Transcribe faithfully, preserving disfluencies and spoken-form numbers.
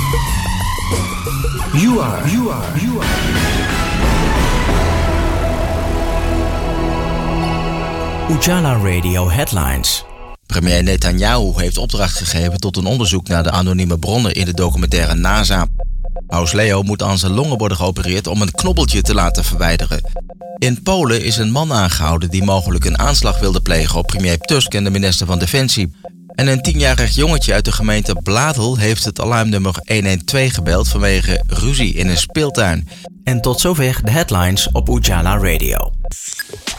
You are, you are, you are. Ujala Radio Headlines. Premier Netanyahu heeft opdracht gegeven tot een onderzoek naar de anonieme bronnen in de documentaire NASA. Paus Leo moet aan zijn longen worden geopereerd om een knobbeltje te laten verwijderen. In Polen is een man aangehouden die mogelijk een aanslag wilde plegen op premier Tusk en de minister van Defensie. En een tienjarig jongetje uit de gemeente Bladel heeft het alarmnummer honderdtwaalf gebeld vanwege ruzie in een speeltuin. En tot zover de headlines op Ujala Radio.